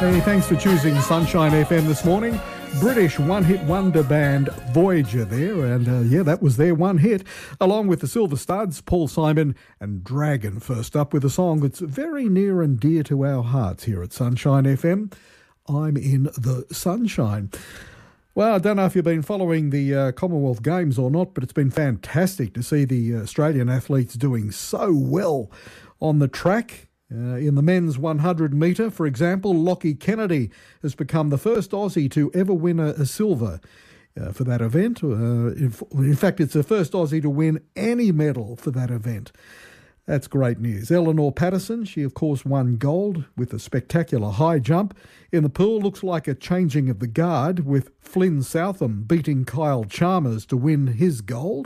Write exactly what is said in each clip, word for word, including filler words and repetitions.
Hey, thanks for choosing Sunshine F M this morning. British one-hit wonder band Voyager there, and uh, yeah, that was their one hit, along with the Silver Studs, Paul Simon and Dragon, first up with a song that's very near and dear to our hearts here at Sunshine F M. I'm in the sunshine. Well, I don't know if you've been following the uh, Commonwealth Games or not, but it's been fantastic to see the Australian athletes doing so well on the track. Uh, in the men's one hundred metre, for example, Lockie Kennedy has become the first Aussie to ever win a, a silver uh, for that event. Uh, in, in fact, it's the first Aussie to win any medal for that event. That's great news. Eleanor Patterson, she of course won gold with a spectacular high jump. In the pool, looks like a changing of the guard, with Flynn Southam beating Kyle Chalmers to win his gold.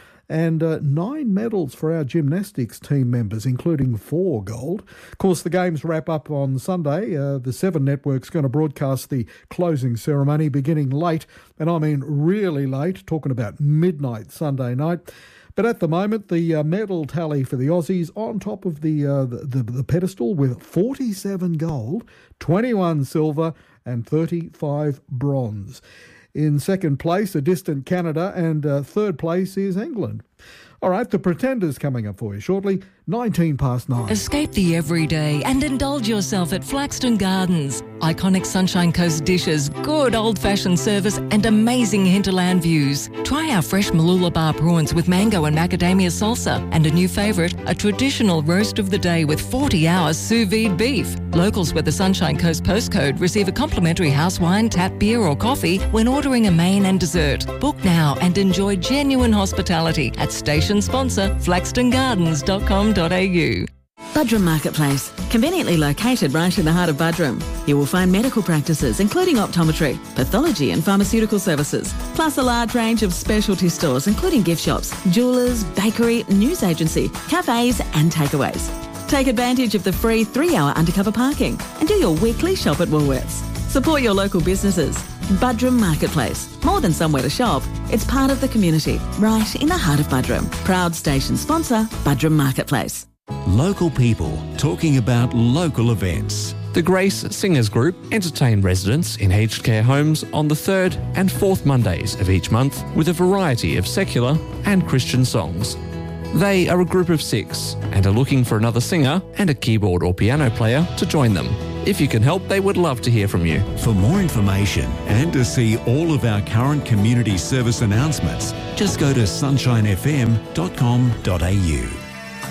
And uh, nine medals for our gymnastics team members, including four gold. Of course, the games wrap up on Sunday. Uh, the Seven Network's going to broadcast the closing ceremony beginning late, and I mean really late, talking about midnight Sunday night. But at the moment, the uh, medal tally for the Aussies on top of the, uh, the, the the pedestal with forty-seven gold, twenty-one silver and thirty-five bronze. In second place, a distant Canada, and uh, third place is England. All right, the Pretenders coming up for you shortly, nineteen past nine. Escape the everyday and indulge yourself at Flaxton Gardens. Iconic Sunshine Coast dishes, good old-fashioned service and amazing hinterland views. Try our fresh Mooloolaba prawns with mango and macadamia salsa, and a new favourite, a traditional roast of the day with forty hours sous vide beef. Locals with the Sunshine Coast postcode receive a complimentary house wine, tap beer or coffee when ordering a main and dessert. Book now and enjoy genuine hospitality at station sponsor flaxton gardens dot com dot a u. Budrum Marketplace, conveniently located right in the heart of Budrum. You will find medical practices including optometry, pathology and pharmaceutical services, plus a large range of specialty stores including gift shops, jewellers, bakery, news agency, cafes and takeaways. Take advantage of the free three-hour undercover parking and do your weekly shop at Woolworths. Support your local businesses. Budrum Marketplace. More than somewhere to shop, it's part of the community, right in the heart of Budrum. Proud station sponsor, Budrum Marketplace. Local people talking about local events. The Grace Singers Group entertain residents in aged care homes on the third and fourth Mondays of each month with a variety of secular and Christian songs. They are a group of six and are looking for another singer and a keyboard or piano player to join them. If you can help, they would love to hear from you. For more information and to see all of our current community service announcements, just go to sunshine f m dot com dot a u.